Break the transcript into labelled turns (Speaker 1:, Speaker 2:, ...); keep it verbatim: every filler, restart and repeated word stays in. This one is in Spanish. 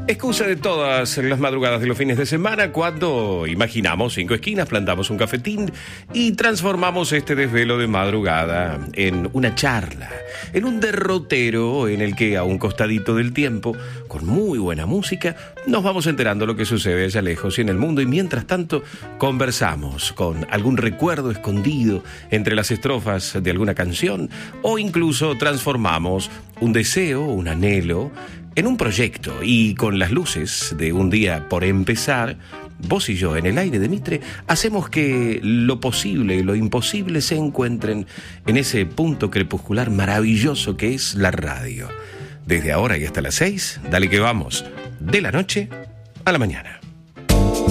Speaker 1: Excusa de todas las madrugadas de los fines de semana cuando imaginamos cinco esquinas, plantamos un cafetín y transformamos este desvelo de madrugada en una charla, en un derrotero en el que a un costadito del tiempo, con muy buena música, nos vamos enterando lo que sucede allá lejos y en el mundo y mientras tanto conversamos con algún recuerdo escondido entre las estrofas de alguna canción o incluso transformamos un deseo, un anhelo, en un proyecto y con las luces de un día por empezar, vos y yo en el aire de Mitre, hacemos que lo posible y lo imposible se encuentren en ese punto crepuscular maravilloso que es la radio. Desde ahora y hasta las seis, dale que vamos, de la noche a la mañana.